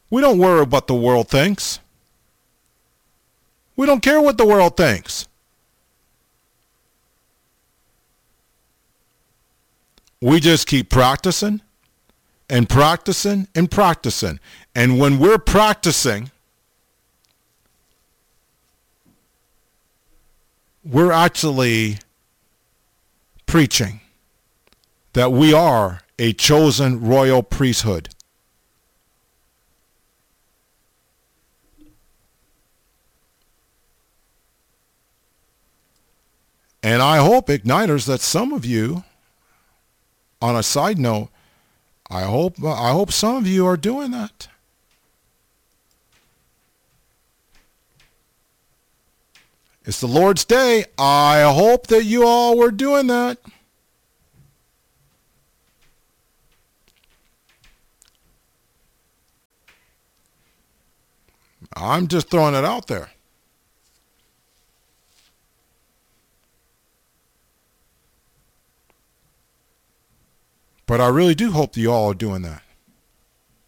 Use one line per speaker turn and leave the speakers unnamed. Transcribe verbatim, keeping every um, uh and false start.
We don't worry what the world thinks. We don't care what the world thinks. We just keep practicing and practicing and practicing. And when we're practicing, we're actually preaching that we are a chosen royal priesthood. And I hope, Igniters, that some of you, on a side note, I hope I hope some of you are doing that. It's the Lord's Day. I hope that you all were doing that. I'm just throwing it out there. But I really do hope that you all are doing that.